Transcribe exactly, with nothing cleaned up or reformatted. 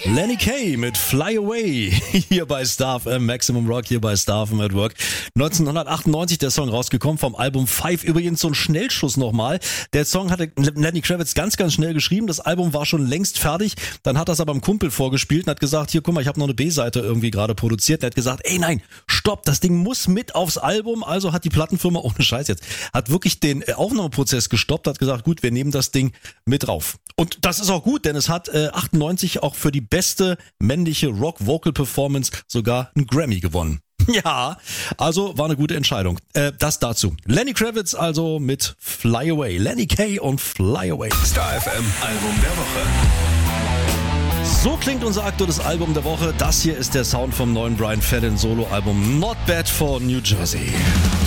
Lenny Kaye mit Fly Away hier bei Star F M, Maximum Rock hier bei Star F M at Work. neunzehnhundertachtundneunzig der Song rausgekommen vom Album Five. Übrigens so ein Schnellschuss nochmal. Der Song hatte Lenny Kravitz ganz, ganz schnell geschrieben. Das Album war schon längst fertig. Dann hat das aber einem Kumpel vorgespielt und hat gesagt, hier guck mal, ich habe noch eine B-Seite irgendwie gerade produziert. Der hat gesagt, ey nein, stopp, das Ding muss mit aufs Album. Also hat die Plattenfirma, ohne Scheiß jetzt, hat wirklich den Aufnahmeprozess gestoppt, hat gesagt, gut, wir nehmen das Ding mit drauf. Und das ist auch gut, denn es hat äh, achtundneunzig auch für die beste männliche Rock-Vocal-Performance sogar einen Grammy gewonnen. Ja, also war eine gute Entscheidung. Äh, das dazu. Lenny Kravitz also mit Fly Away. Lenny Kaye und Fly Away. Star F M Album der Woche. So klingt unser aktuelles Album der Woche. Das hier ist der Sound vom neuen Brian Fallon Solo-Album Not Bad for New Jersey.